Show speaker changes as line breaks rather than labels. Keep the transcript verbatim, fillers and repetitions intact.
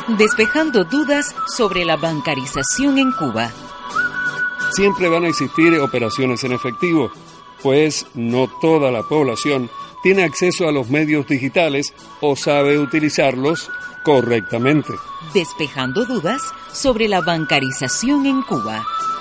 Despejando dudas sobre la bancarización en Cuba.
Siempre van a existir operaciones en efectivo, pues no toda la población tiene acceso a los medios digitales o sabe utilizarlos correctamente.
Despejando dudas sobre la bancarización en Cuba.